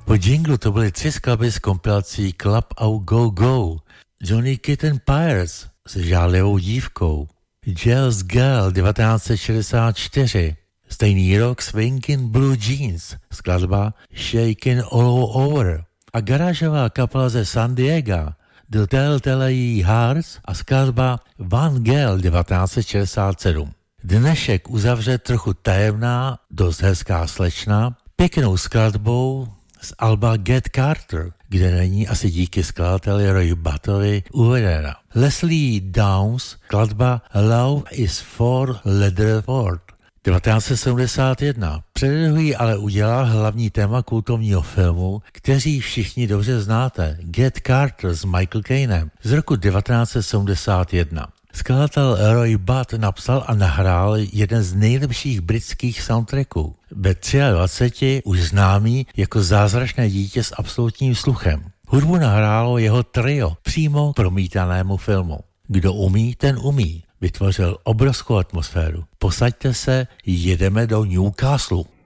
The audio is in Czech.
Po jinglu to byly 3 skladby z kompilací Club Out Go Go, Johnny Kitten Pirates s žádlivou dívkou, Jealous Girl 1964, stejný rok Swingin' Blue Jeans, skladba Shakin' All Over a garážová kapela ze San Diego The Telltale Hearts a skladba One Girl 1967. Dnešek uzavře trochu tajemná, dost hezká slečna, pěknou skladbou z alba Get Carter, kde není asi díky skladateli Roy Buttovi uvedena. Leslie Downs, skladba Love is for Leatherford 1971. Předruhý ale udělal hlavní téma kultovního filmu, který všichni dobře znáte, Get Carter s Michael Cainem z roku 1971. Skladatel Roy Budd napsal a nahrál jeden z nejlepších britských soundtracků. Ve 23 už známý jako zázračné dítě s absolutním sluchem. Hudbu nahrálo jeho trio přímo k promítanému filmu. Kdo umí, ten umí. Vytvořil obrovskou atmosféru. Posaďte se, jedeme do Newcastle.